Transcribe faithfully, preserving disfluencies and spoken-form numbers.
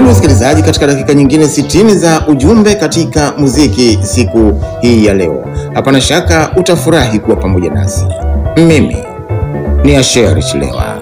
Karibu msikilizaji katika dakika nyingine sitini za ujumbe katika muziki siku hii ya leo. Hapana shaka utafurahi kuwa pamoja nasi. Mimi ni Asher Chilewa.